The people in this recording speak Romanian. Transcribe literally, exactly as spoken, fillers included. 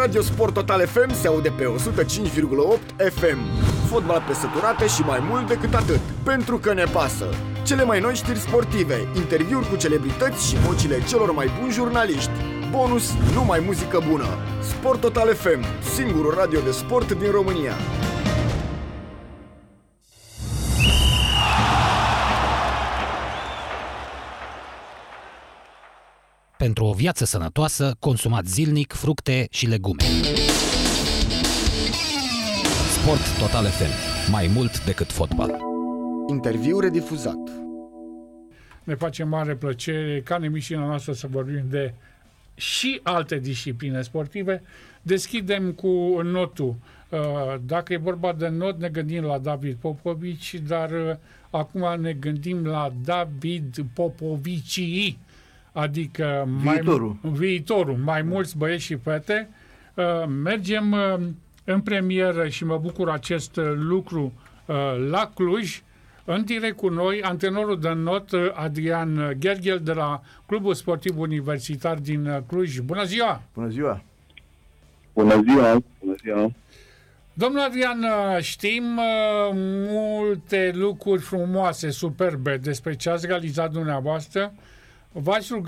Radio Sport Total F M se aude pe o sută cinci virgulă opt F M. Fotbal pe săturate și mai mult decât atât. Pentru că ne pasă. Cele mai noi știri sportive, interviuri cu celebrități și vocile celor mai buni jurnaliști. Bonus, numai muzică bună. Sport Total F M, singurul radio de sport din România. Pentru o viață sănătoasă, consumați zilnic fructe și legume. Sport Total F M. Mai mult decât fotbal. Interviu redifuzat. Ne face mare plăcere ca în emisiunea noastră să vorbim de și alte discipline sportive. Deschidem cu notul. Dacă e vorba de not, ne gândim la David Popovici, dar acum ne gândim la David Popovici, adică viitorul. Mai, viitorul, mai mulți băieți și fete. Mergem în premieră și mă bucur acest lucru la Cluj. În direct cu noi, antrenorul de not, Adrian Gherghel, de la Clubul Sportiv Universitar din Cluj. Bună ziua! Bună ziua! Bună ziua! Bună ziua! Domnul Adrian, știm multe lucruri frumoase, superbe despre ce ați realizat dumneavoastră. V-aș ruga